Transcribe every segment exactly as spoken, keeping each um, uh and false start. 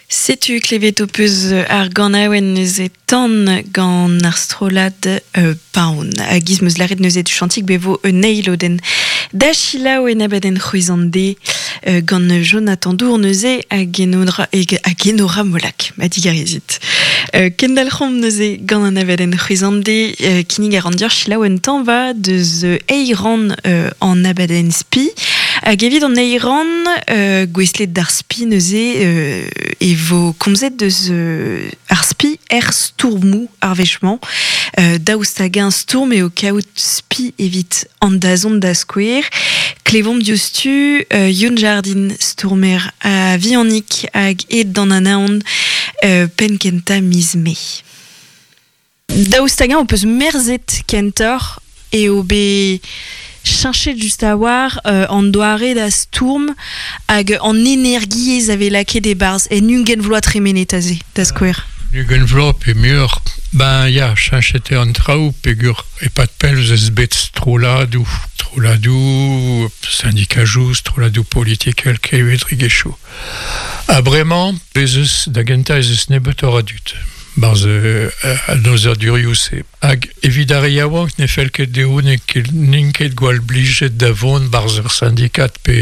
Setu klevet o peus ar ganaouen neus e tan gant ar strolad euh, paon. A giz meus laret neus e du chantik bevo e neil o den da chilao en abaden c'hwezande euh, gant Jonathan Dour neus e a genora, a genora molak, ma digarizit. Euh, Kendal c'hom neus e gant an abaden c'hwezande euh, kinig a randior chilao en tan va deus euh, eiran euh, an abaden spi. Hag evit an eiran euh, gweslet d'ar spi neus e euh, e vo komzet deus euh, ar spi er stourmou ar vechman euh, daoust hag un stourm eo kaout spi evit an dazont da skouer klevon diostu euh, yon jardin stourmer a viannik hag ed dan an aon euh, pen kenta miz me. Daoust hag an o peus merzet kentor e o be chanchet just a war euh, an doare da stourm hag an energiez ave lake de barz e nungen vloa tremenetaze da skouer. Nungen vloa pe mur, ben ya, chanchete an traoù pegur e pat pel eus bet stroladou, stroladou syndikajou, stroladou politikel kevet rigechou. A bremañ, bezeus da genta ez eus nebet ora dut. Barz euh, a noz ar durioù-se. Hag evit ar yaouank ne fel ket deoù ne ket ninket gwall blijet da vont barz ur syndikat pe,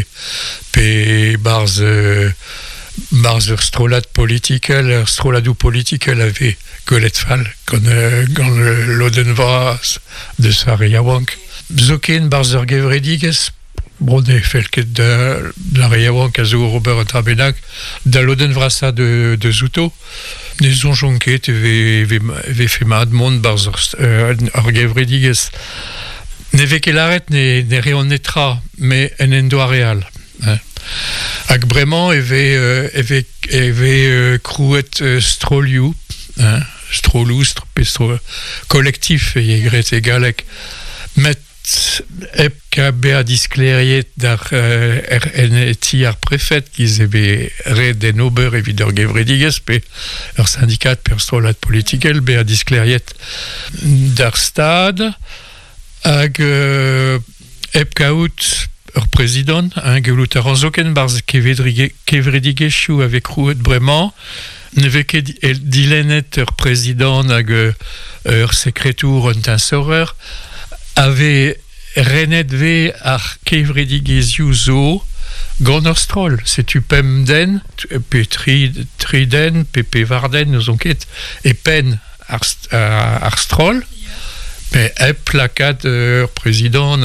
pe barz, euh, barz ur strolad politikel, ur stroladou politikel ave golet fall gant, euh, gant loden vras deus ar yaouank. Zoken barz ur gevredigez, bon, ne fel ket da, da yaouank a zo ober an trabenak, da loden vrasa de, de zouto. Ne zon jonket eve, eve, eve femad mont barz euh, ar gevredigez. Ne ve ket laret ne, ne reon netra, me en en doa real. Hein. Hag bremañ eve, euh, eve, eve euh, krouet euh, strolioù, hein. Strolou, stro, kolektif e gret e galek. Met ep ka be a diskleriet d'ar euh, er en eti ar prefet giz ebe red den ober evit ur gevredigez pe ur syndikat per strolad politikel be a diskleriet d'ar stad hag euh, ep kaout ur prezident hein, gelout ar anzoken barz kevredigezhioù avek rouet bremañ ne ve ket dilenet ur prezident hag ur sekretour un tensoreur ave renet ve ar kevredigezhioù zo gant ur strol. Setu pem den, pe tri, tri den, pe pe var den, neus on ket, e pen ar, ar strol, me ep lakad ur prezident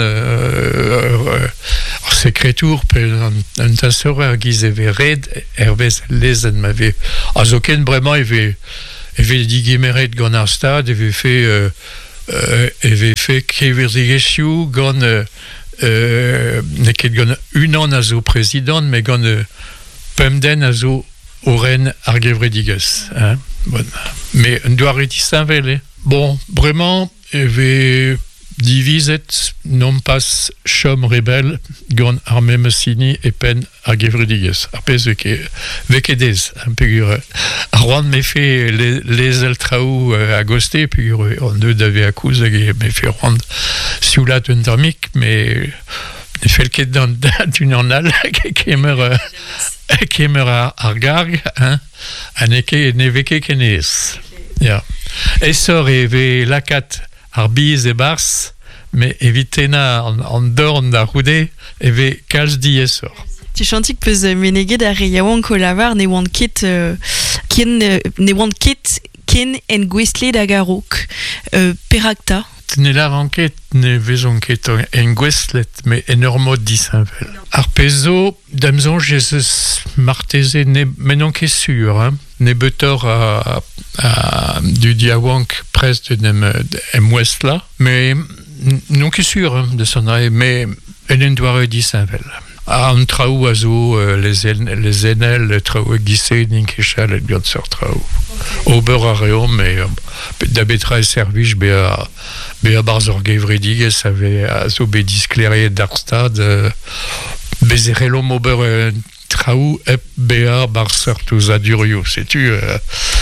ur sekretour pe un tensoreur giz eve red ervez lezen ma ve. A zo ken bremañ eve, eve digimeret gant ar stad, eve fe euh, Uh, eve fe kevredigezhioù gant uh, uh, ne ket gant un an a zo prezident me gant uh, pem den a zo oren ar gevredigez hein? Bon. Me un doa reti sañvel eh? Bon, bremañ eve divizet non pas chom rebel gant ar memesini e pen ar gevredigez. Ar pez veke, veke dez, un pegur ar oant me fe le, lezel traoù uh, a goste, pegur an deud dave akouz hag e me fe oant sioulat un darmik, me ne fel ket dan d'un an al kemer uh, kemer ar, ar garg, hein? A ne, ke, ne veke kenez. Ya. Esor eve lakat ar biz e bars, me evitena an, an dorn da roude eve kalz di esor. Ti chantik peus meneget ar yaouank o lavar ne oant ket euh, ken, ne oant ket ken en gweslet hag a raok euh, perakta. Ne la ranket ne vezon ket en gweslet, me en ur mod disañvel. Ar pezo, damzon Jesus marteze, ne, menon ket sur, hein? Ne betor a, a du diaouank prest dem em ouest la, me non ket sur hein, de son ae, me en en doare disañvel. An traoù a zo euh, les, en, les enel, le traoù gise, ninkechal et gant seur traoù. Okay. Ober a reom, me euh, da betra e servij be a, be a barz ur gevredigez ave a zo be diskleriet d'ar stad, euh, bezerelom ober euh, traoù ep be a barz sartouz a durioù, setu. Euh,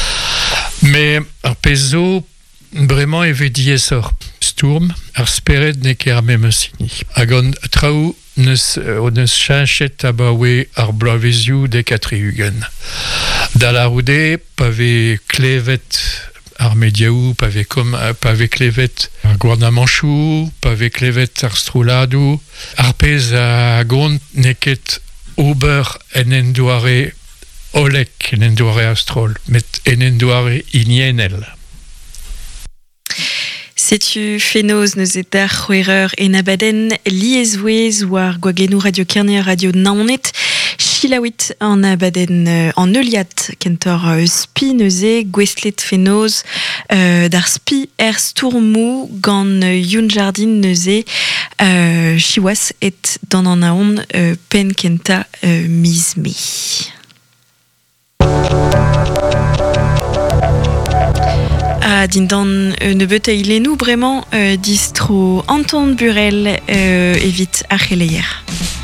me ar pezo, bremañ eve diezor stourm, ar speret ne ket ar memesini. Hag an traoù neus, o neus chanchet abaoe ar blavezioù de katriugen. Dalaroude, pavé clévet ar mediaou, pavé comme pavé clévet ar gouarnamanchou, pavé clévet ar stroladou, ar pez a gont neket ober en endouare olek en endouare astrol, met en endouare inienel. Setu fenoz neus e dar c'houereur en abaden liezouez war gwagenou radio Kernia radio naonet chilawit an abaden euh, an euliat kentor euh, spi neuze gwestlet fenoz euh, dar spi er stourmou gant euh, youn jardin neuze euh, chiwas et dan an aon euh, pen kenta euh, mizme. Ah, dindan euh, ne beut eilenou vraiment euh, distro Anton Burel euh, evit ar c'heleier.